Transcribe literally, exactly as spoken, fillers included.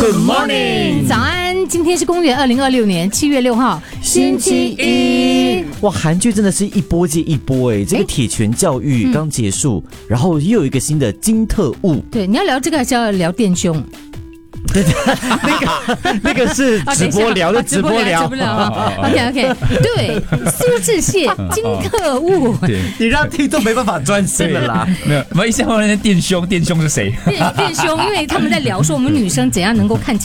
Good morning， 早安，今天是公元二零二六年七月六号，星期一。 哇，韩剧真的是一波接一波哎，这个铁拳教育刚结束，嗯、然后又有一个新的金特务。 对，你要聊这个还是要聊电凶？ 那个那个是直播聊的，直播聊， 直播聊。OK OK， 对，苏志燮金特务， 你让听众没办法专心了啦。 没有，我们一下问人家电凶，电凶是谁？ 电电凶，因为他们在聊说我们女生怎样能够看起